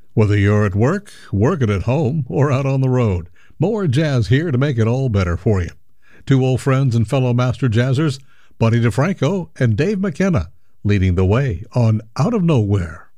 Whether you're at work, working at home, or out on the road, more jazz here to make it all better for you. Two old friends and fellow master jazzers, Buddy DeFranco and Dave McKenna, leading the way on Out of Nowhere.